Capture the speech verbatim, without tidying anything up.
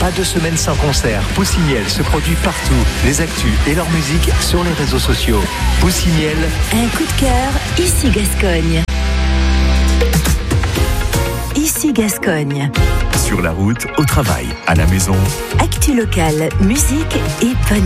Pas de semaine sans concert. Poussimiel se produit partout. Les actus et leur musique sur les réseaux sociaux. Poussimiel. Un coup de cœur, ici Gascogne. Ici Gascogne. Sur la route, au travail, à la maison. Actu locale, musique et bonne